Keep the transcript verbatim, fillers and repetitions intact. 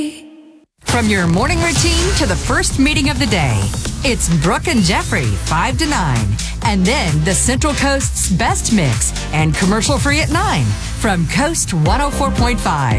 From your morning routine to the first meeting of the day, it's Brooke and Jeffrey, five to nine. And then the Central Coast's best mix and commercial free at nine from Coast one oh four point five.